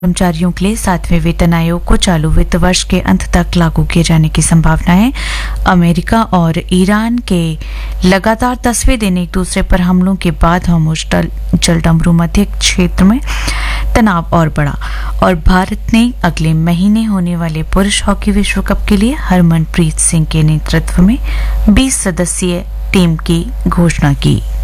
कर्मचारियों के लिए 7वें वेतन आयोग को चालू वित्त वर्ष के अंत तक लागू किए जाने की संभावना है। अमेरिका और ईरान के लगातार 10वें दिन एक दूसरे पर हमलों के बाद होर्मुज़ जलडमरू मध्य क्षेत्र में तनाव और बढ़ा और भारत ने अगले महीने होने वाले पुरुष हॉकी विश्व कप के लिए हरमनप्रीत सिंह के नेतृत्व में 20 सदस्यीय टीम की घोषणा की।